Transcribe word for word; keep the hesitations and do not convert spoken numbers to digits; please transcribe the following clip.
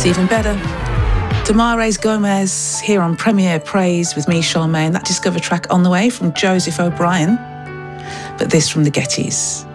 It's even better. Damares Gomez here on Premiere Praise with me, Charmaine. That Discover track on the way from Joseph O'Brien. But this from the Gettys.